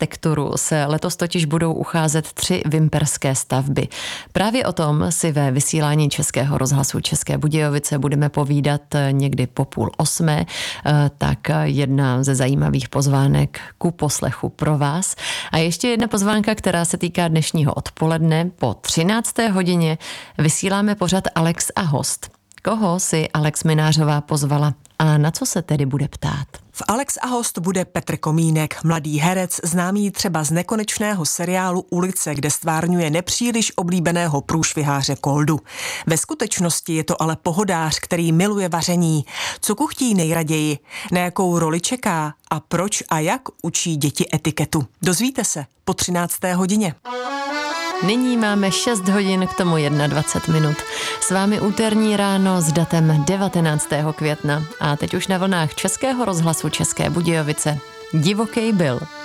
architekturu se letos totiž budou ucházet 3 vimperské stavby. Právě o tom si ve vysílání Českého rozhlasu České Budějovice budeme povídat někdy po 7:30, tak jedna ze zajímavých pozvánek ku poslechu pro vás. A ještě jedna pozvánka, která se týká dnešního odpoledne. Po 13. hodině vysíláme pořad Alex a host. Koho si Alex Minářová pozvala a na co se tedy bude ptát? V Alex a host bude Petr Komínek, mladý herec, známý třeba z nekonečného seriálu Ulice, kde stvárňuje nepříliš oblíbeného průšviháře Koldu. Ve skutečnosti je to ale pohodář, který miluje vaření. Co kuchtí nejraději, na jakou roli čeká a proč a jak učí děti etiketu. Dozvíte se po 13. hodině. Nyní máme 6 hodin, k tomu 21 minut. S vámi úterní ráno s datem 19. května a teď už na vlnách Českého rozhlasu České Budějovice. Divoký Bill.